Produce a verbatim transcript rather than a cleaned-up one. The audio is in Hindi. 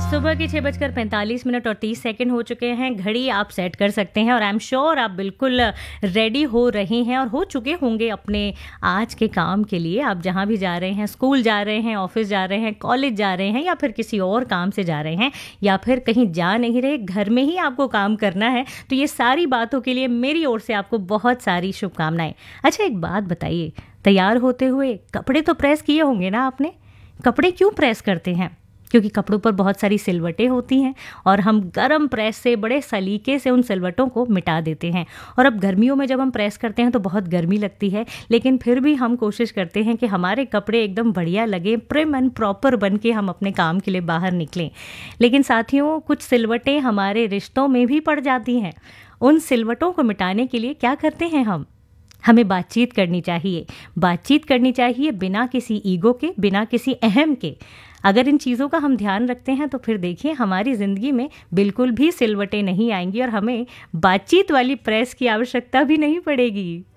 सुबह के छः बजकर पैंतालीस मिनट और तीस सेकंड हो चुके हैं। घड़ी आप सेट कर सकते हैं और आई एम श्योर आप बिल्कुल रेडी हो रही हैं और हो चुके होंगे अपने आज के काम के लिए। आप जहां भी जा रहे हैं, स्कूल जा रहे हैं, ऑफिस जा रहे हैं, कॉलेज जा रहे हैं या फिर किसी और काम से जा रहे हैं या फिर कहीं जा नहीं रहे, घर में ही आपको काम करना है, तो ये सारी बातों के लिए मेरी ओर से आपको बहुत सारी शुभकामनाएं। अच्छा, एक बात बताइए, तैयार होते हुए कपड़े तो प्रेस किए होंगे ना आपने? कपड़े क्यों प्रेस करते हैं? क्योंकि कपड़ों पर बहुत सारी सिलवटें होती हैं और हम गरम प्रेस से बड़े सलीके से उन सिलवटों को मिटा देते हैं। और अब गर्मियों में जब हम प्रेस करते हैं तो बहुत गर्मी लगती है, लेकिन फिर भी हम कोशिश करते हैं कि हमारे कपड़े एकदम बढ़िया लगे, प्रिम एंड प्रॉपर बन के हम अपने काम के लिए बाहर निकलें। लेकिन साथियों, कुछ सिलवटें हमारे रिश्तों में भी पड़ जाती हैं। उन सिलवटों को मिटाने के लिए क्या करते हैं हम? हमें बातचीत करनी चाहिए। बातचीत करनी चाहिए बिना किसी ईगो के, बिना किसी अहम के। अगर इन चीज़ों का हम ध्यान रखते हैं तो फिर देखिए हमारी ज़िंदगी में बिल्कुल भी सिलवटें नहीं आएंगी और हमें बातचीत वाली प्रेस की आवश्यकता भी नहीं पड़ेगी।